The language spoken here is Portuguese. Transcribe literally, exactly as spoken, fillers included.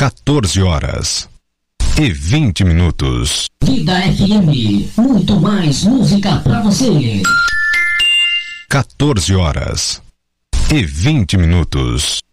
quatorze horas e vinte minutos. Vida F M, muito mais música pra você. quatorze horas e vinte minutos.